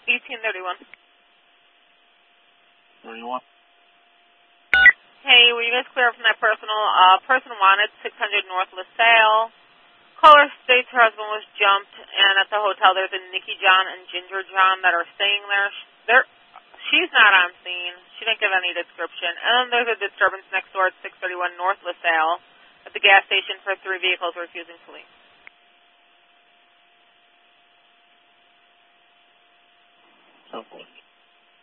1831. 31. Hey, were you guys clear from that personal? Person wanted 600 North LaSalle. Caller states her husband was jumped, and at the hotel there's a Nikki John and Ginger John that are staying there. She's not on scene. She didn't give any description. And then there's a disturbance next door at 631 North LaSalle at the gas station for 3 vehicles refusing to leave. So forth.